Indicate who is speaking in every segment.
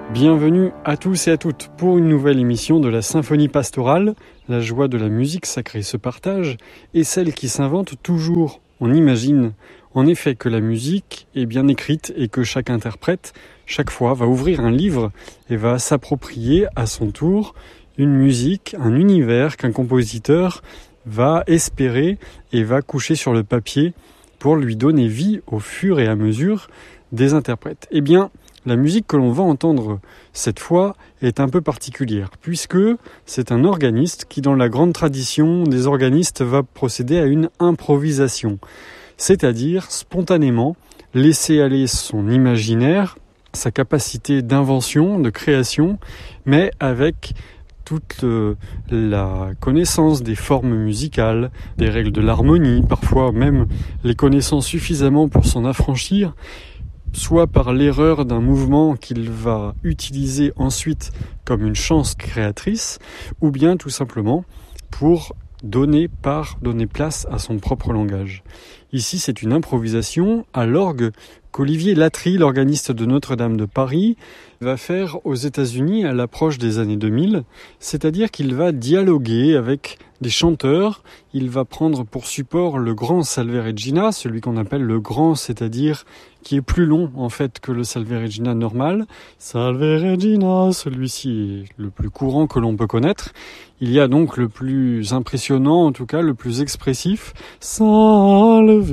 Speaker 1: Bienvenue à tous et à toutes pour une nouvelle émission de la Symphonie pastorale. La joie de la musique sacrée se partage et celle qui s'invente toujours. On imagine en effet que la musique est bien écrite et que chaque interprète, chaque fois, va ouvrir un livre et va s'approprier à son tour une musique, un univers qu'un compositeur va espérer et va coucher sur le papier pour lui donner vie au fur et à mesure des interprètes. Eh bien, la musique que l'on va entendre cette fois est un peu particulière, puisque c'est un organiste qui, dans la grande tradition des organistes, va procéder à une improvisation, c'est-à-dire spontanément laisser aller son imaginaire, sa capacité d'invention, de création, mais avec toute la connaissance des formes musicales, des règles de l'harmonie, parfois même les connaissances suffisamment pour s'en affranchir, soit par l'erreur d'un mouvement qu'il va utiliser ensuite comme une chance créatrice, ou bien tout simplement pour donner place à son propre langage. Ici, c'est une improvisation à l'orgue qu'Olivier Latry, l'organiste de Notre-Dame de Paris, va faire aux États-Unis à l'approche des années 2000, c'est-à-dire qu'il va dialoguer avec des chanteurs, il va prendre pour support le grand Salve Regina, celui qu'on appelle le grand, c'est-à-dire qui est plus long en fait que le Salve Regina normal. Salve Regina, celui-ci est le plus courant que l'on peut connaître. Il y a donc le plus impressionnant, en tout cas le plus expressif, Salve,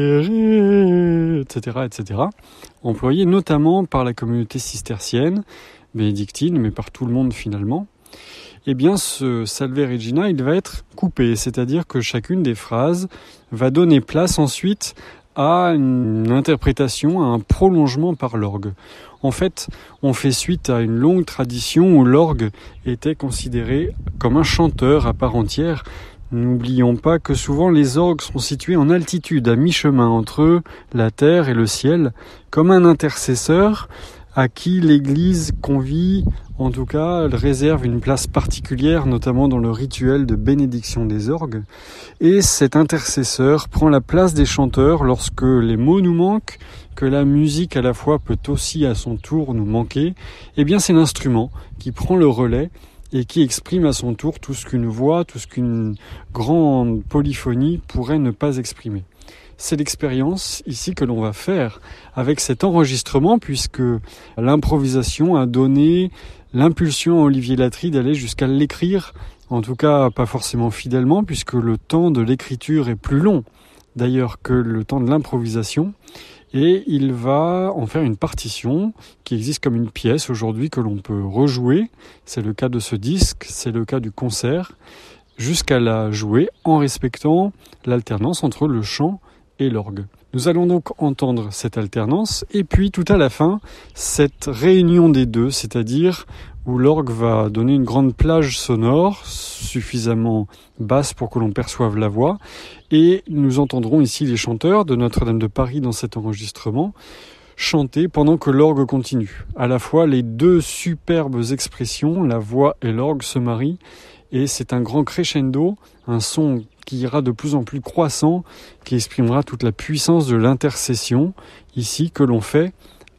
Speaker 1: etc., employé notamment par la communauté cistercienne, bénédictine, mais par tout le monde finalement. Eh bien, ce Salve Regina, il va être coupé, c'est-à-dire que chacune des phrases va donner place ensuite à une interprétation, à un prolongement par l'orgue. En fait, on fait suite à une longue tradition où l'orgue était considéré comme un chanteur à part entière. N'oublions pas que souvent les orgues sont situés en altitude, à mi-chemin entre la terre et le ciel, comme un intercesseur à qui l'Église convie, en tout cas, elle réserve une place particulière, notamment dans le rituel de bénédiction des orgues. Et cet intercesseur prend la place des chanteurs lorsque les mots nous manquent, que la musique à la fois peut aussi à son tour nous manquer. Eh bien, c'est l'instrument qui prend le relais et qui exprime à son tour tout ce qu'une voix, tout ce qu'une grande polyphonie pourrait ne pas exprimer. C'est l'expérience ici que l'on va faire avec cet enregistrement, puisque l'improvisation a donné l'impulsion à Olivier Latry d'aller jusqu'à l'écrire, en tout cas pas forcément fidèlement, puisque le temps de l'écriture est plus long d'ailleurs que le temps de l'improvisation, et il va en faire une partition qui existe comme une pièce aujourd'hui que l'on peut rejouer. C'est le cas de ce disque, c'est le cas du concert, jusqu'à la jouer en respectant l'alternance entre le chant et l'orgue. Nous allons donc entendre cette alternance et puis tout à la fin, cette réunion des deux, c'est-à-dire où l'orgue va donner une grande plage sonore suffisamment basse pour que l'on perçoive la voix, et nous entendrons ici les chanteurs de Notre-Dame de Paris dans cet enregistrement chanter pendant que l'orgue continue. À la fois, les deux superbes expressions, la voix et l'orgue, se marient, et c'est un grand crescendo, un son qui ira de plus en plus croissant, qui exprimera toute la puissance de l'intercession, ici, que l'on fait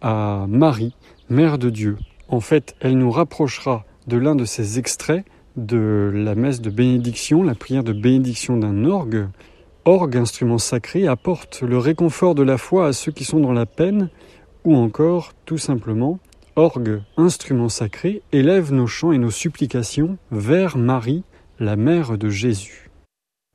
Speaker 1: à Marie, Mère de Dieu. En fait, elle nous rapprochera de l'un de ces extraits de la messe de bénédiction, la prière de bénédiction d'un orgue. Orgue, instrument sacré, apporte le réconfort de la foi à ceux qui sont dans la peine, ou encore, tout simplement, orgue, instrument sacré, élève nos chants et nos supplications vers Marie, la Mère de Jésus.